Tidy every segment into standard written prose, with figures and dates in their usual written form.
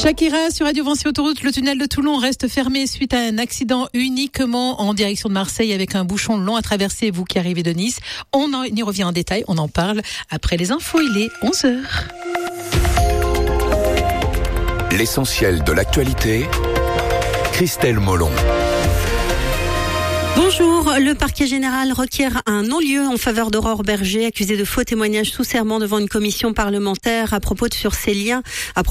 Shakira sur Radio Vinci Autoroute. Le tunnel de Toulon reste fermé suite à un accident uniquement en direction de Marseille avec un bouchon long à traverser, vous qui arrivez de Nice. On y revient en détail, on en parle après les infos, il est 11h. L'essentiel de l'actualité, Christelle Molon. Bonjour, le parquet général requiert un non-lieu en faveur d'Aurore Berger, accusée de faux témoignages sous serment devant une commission parlementaire à propos de ses liens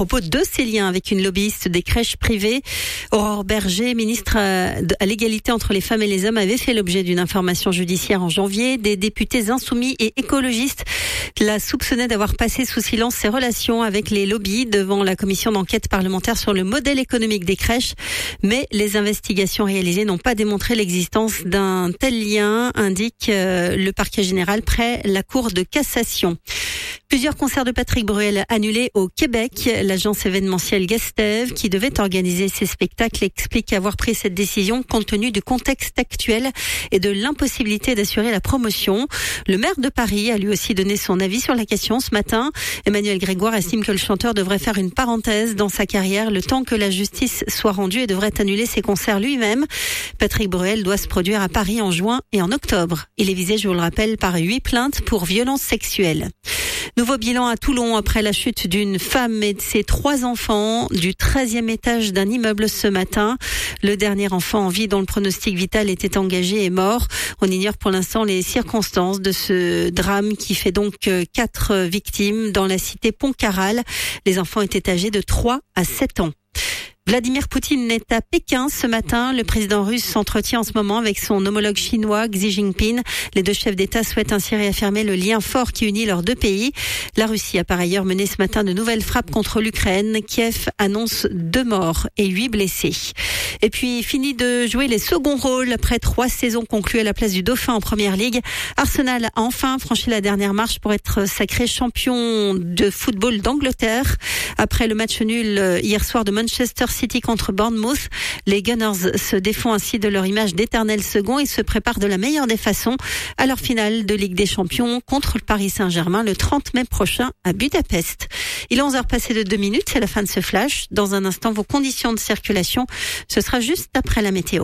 avec une lobbyiste des crèches privées. Aurore Berger, ministre à l'égalité entre les femmes et les hommes, avait fait l'objet d'une information judiciaire en janvier. Des députés insoumis et écologistes la soupçonnaient d'avoir passé sous silence ses relations avec les lobbies devant la commission d'enquête parlementaire sur le modèle économique des crèches. Mais les investigations réalisées n'ont pas démontré l'existence d'un tel lien, indique le parquet général près la Cour de cassation. Plusieurs concerts de Patrick Bruel annulés au Québec. L'agence événementielle Guestev, qui devait organiser ces spectacles, explique avoir pris cette décision compte tenu du contexte actuel et de l'impossibilité d'assurer la promotion. Le maire de Paris a lui aussi donné son avis sur la question ce matin. Emmanuel Grégoire estime que le chanteur devrait faire une parenthèse dans sa carrière le temps que la justice soit rendue et devrait annuler ses concerts lui-même. Patrick Bruel doit se produire à Paris en juin et en octobre. Il est visé, je vous le rappelle, par 8 plaintes pour violences sexuelles. Nouveau bilan à Toulon après la chute d'une femme et de ses 3 enfants du 13e étage d'un immeuble ce matin. Le dernier enfant en vie dont le pronostic vital était engagé est mort. On ignore pour l'instant les circonstances de ce drame qui fait donc 4 victimes dans la cité Pontcarral. Les enfants étaient âgés de 3 à 7 ans. Vladimir Poutine est à Pékin ce matin. Le président russe s'entretient en ce moment avec son homologue chinois Xi Jinping. Les deux chefs d'État souhaitent ainsi réaffirmer le lien fort qui unit leurs deux pays. La Russie a par ailleurs mené ce matin de nouvelles frappes contre l'Ukraine. Kiev annonce 2 morts et 8 blessés. Et puis, fini de jouer les seconds rôles. Après 3 saisons conclues à la place du Dauphin en Première Ligue, Arsenal a enfin franchi la dernière marche pour être sacré champion de football d'Angleterre. Après le match nul hier soir de Manchester City contre Bournemouth, les Gunners se défont ainsi de leur image d'éternel second et se préparent de la meilleure des façons à leur finale de Ligue des Champions contre le Paris Saint-Germain le 30 mai prochain à Budapest. Il est 11h passé de 2 minutes, c'est la fin de ce flash. Dans un instant, vos conditions de circulation, ce sera juste après la météo.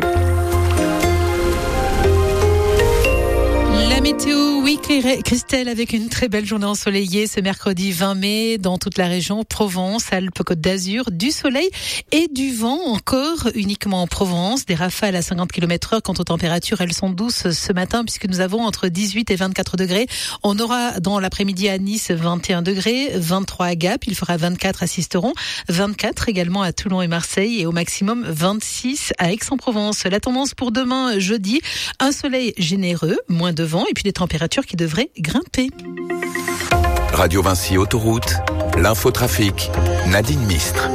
La météo, oui, Christelle, avec une très belle journée ensoleillée ce mercredi 20 mai dans toute la région, Provence, Alpes, Côte d'Azur, du soleil et du vent encore uniquement en Provence, des rafales à 50 km/h. Quant aux températures, elles sont douces ce matin puisque nous avons entre 18 et 24 degrés. On aura dans l'après-midi à Nice 21 degrés, 23 à Gap, il fera 24 à Sisteron, 24 également à Toulon et Marseille et au maximum 26 à Aix-en-Provence. La tendance pour demain, jeudi, un soleil généreux, moins de vent et puis des températures qui devraient grimper. Radio Vinci Autoroute, l'infotrafic, Nadine Mistre.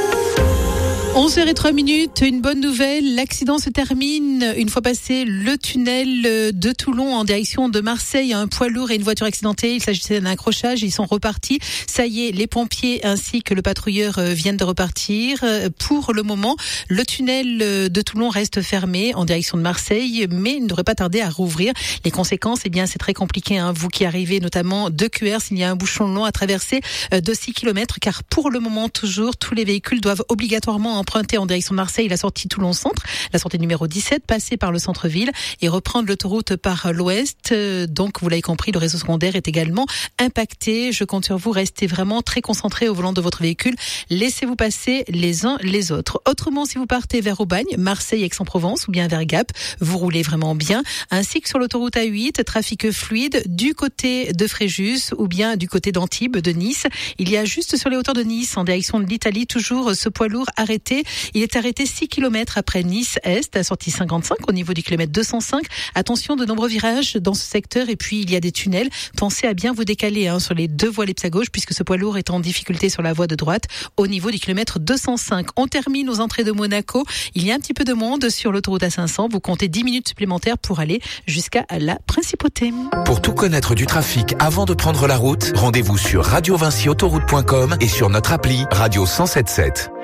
11h03, une bonne nouvelle, l'accident se termine une fois passé le tunnel de Toulon en direction de Marseille. Un poids lourd et une voiture accidentée, il s'agissait d'un accrochage, ils sont repartis. Ça y est, les pompiers ainsi que le patrouilleur viennent de repartir. Pour le moment, le tunnel de Toulon reste fermé en direction de Marseille, mais il ne devrait pas tarder à rouvrir. Les conséquences, eh bien, c'est très compliqué, hein. Vous qui arrivez notamment de Cuers, il y a un bouchon long à traverser de 6 km, car pour le moment, toujours, tous les véhicules doivent obligatoirement emprunter en direction de Marseille la sortie Toulon-Centre, la sortie numéro 17, passer par le centre-ville et reprendre l'autoroute par l'ouest. Donc, vous l'avez compris, le réseau secondaire est également impacté. Je compte sur vous, restez vraiment très concentrés au volant de votre véhicule. Laissez-vous passer les uns les autres. Autrement, si vous partez vers Aubagne, Marseille, Aix-en-Provence ou bien vers Gap, vous roulez vraiment bien. Ainsi que sur l'autoroute A8, trafic fluide du côté de Fréjus ou bien du côté d'Antibes, de Nice. Il y a juste sur les hauteurs de Nice, en direction de l'Italie, toujours ce poids lourd arrêté. Il est arrêté 6 km après Nice-Est, à sortie 55, au niveau du kilomètre 205. Attention, de nombreux virages dans ce secteur et puis il y a des tunnels. Pensez à bien vous décaler sur les 2 voies Lepsa gauche puisque ce poids lourd est en difficulté sur la voie de droite au niveau du kilomètre 205. On termine aux entrées de Monaco. Il y a un petit peu de monde sur l'autoroute A500. Vous comptez 10 minutes supplémentaires pour aller jusqu'à la Principauté. Pour tout connaître du trafic avant de prendre la route, rendez-vous sur radiovinciautoroute.com et sur notre appli Radio 107.7.